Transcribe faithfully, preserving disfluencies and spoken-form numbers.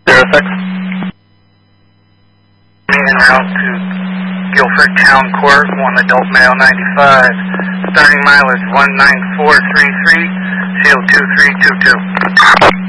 zero six. En route to Guilford Town Court, one adult male, ninety-five. Starting mileage one nine four three three, C O two three two two.